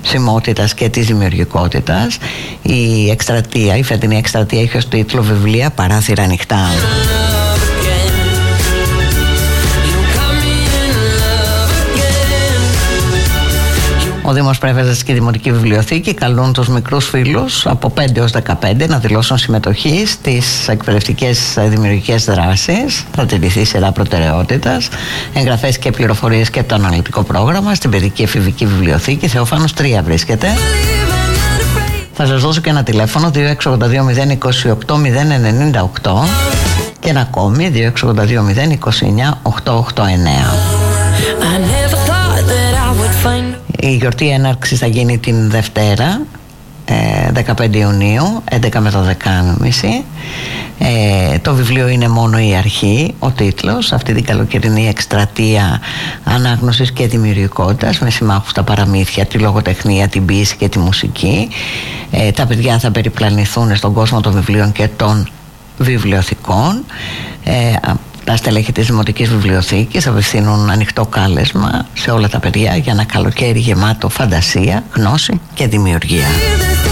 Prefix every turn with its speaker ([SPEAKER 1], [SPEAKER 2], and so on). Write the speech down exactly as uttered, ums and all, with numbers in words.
[SPEAKER 1] γράψιμότητας και της δημιουργικότητας. Η εκστρατεία, η φετινή εκστρατεία έχει ως τίτλο βιβλία «Παράθυρα ανοιχτά». Ο Δήμος Πρέβεζας και η Δημοτική Βιβλιοθήκη καλούν τους μικρούς φίλους από πέντε έως δεκαπέντε να δηλώσουν συμμετοχή στις εκπαιδευτικές δημιουργικές δράσεις. Θα τηρηθεί σειρά προτεραιότητας, εγγραφές και πληροφορίες και το αναλυτικό πρόγραμμα στην Παιδική Εφηβική Βιβλιοθήκη. Θεοφάνους τρία βρίσκεται. Θα σας δώσω και ένα τηλέφωνο δύο έξι ογδόντα δύο μηδέν είκοσι οκτώ μηδέν ενενήντα οκτώ και ένα ακόμη δύο έξι ογδόντα δύο μηδέν είκοσι εννιά οκτακόσια ογδόντα εννέα. Η γιορτή έναρξης θα γίνει την Δευτέρα δεκαπέντε Ιουνίου έντεκα με δώδεκα και τριάντα. Ε, το βιβλίο είναι μόνο η αρχή, ο τίτλος, αυτή την καλοκαιρινή εκστρατεία ανάγνωσης και δημιουργικότητας με συμμάχους τα παραμύθια, τη λογοτεχνία, την ποίηση και τη μουσική. Ε, τα παιδιά θα περιπλανηθούν στον κόσμο των βιβλίων και των βιβλιοθηκών. Ε, Τα στελέχη της Δημοτικής Βιβλιοθήκης απευθύνουν ανοιχτό κάλεσμα σε όλα τα παιδιά για ένα καλοκαίρι γεμάτο φαντασία, γνώση και δημιουργία.